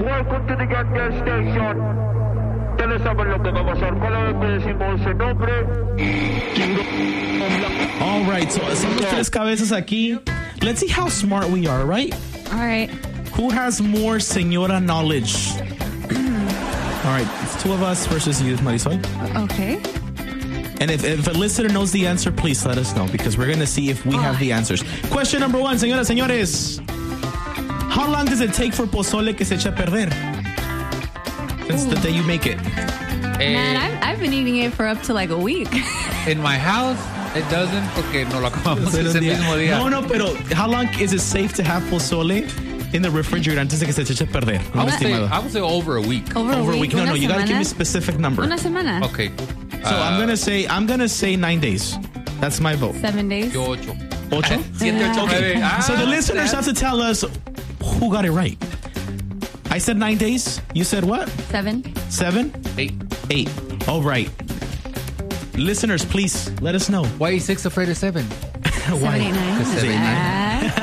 Welcome to the gas station. Ustedes saben lo que va a pasar. Cada vez que decimos ese nombre. All right, so somos tres cabezas aquí. Let's see how smart we are, right? All right. Who has more señora knowledge? All right, it's two of us versus you, Marisol. Okay. And if a listener knows the answer, please let us know because we're going to see if we have the answers. Question number 1, señoras, señores. How long does it take for pozole que se echa a perder? Since the day you make it. Man, I've been eating it for up to like a week. In my house, it doesn't porque no lo acabamos ese mismo día. No, pero how long is it safe to have pozole in the refrigerator antes de que se eche a perder? I would say over a week. Over a week? No, you got to give me a specific number. Una semana. Okay. So I'm gonna say 9 days. That's my vote. 7 days. Yo 8. 8? 7, 8, 9. So the listeners have to tell us who got it right. I said 9 days. You said what? 7. 7? 8. All right. Listeners, please let us know. Why is 6 afraid of 7? Why? 7, 8, 9. 7, 8, 9.